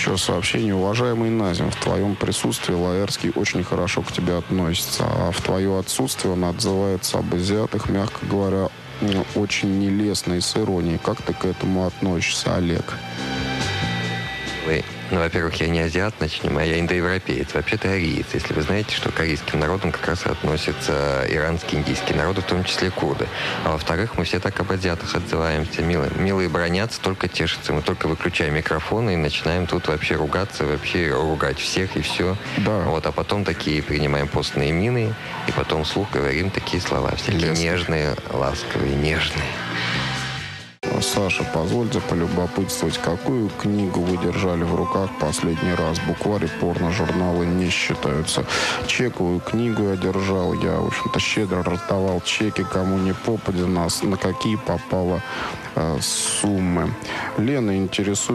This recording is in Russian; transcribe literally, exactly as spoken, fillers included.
Еще сообщение. Уважаемый Назим, в твоем присутствии Лаэрский очень хорошо к тебе относится, а в твое отсутствие он отзывается об азиатах, мягко говоря, очень нелестно и с иронией. Как ты к этому относишься, Олег? Вы, ну, во-первых, я не азиат, начнем, а я индоевропеец. Вообще-то ариец. Если вы знаете, что к корейским народам как раз относятся иранские, индийские народы, в том числе курды. А во-вторых, мы все так об азиатах отзываемся. Милые, милые бронятся, только тешатся. Мы только выключаем микрофоны и начинаем тут вообще ругаться, вообще ругать всех и все. Да. Вот, а потом такие принимаем постные мины, и потом вслух говорим такие слова. Всякие Лестно. Нежные, ласковые, нежные. Саша, позвольте полюбопытствовать, какую книгу вы держали в руках последний раз? Букварь и порно-журналы не считаются. Чековую книгу я держал. Я, в общем-то, щедро раздавал чеки, кому не попадя, нас, на какие попало э, суммы. Лена интересует.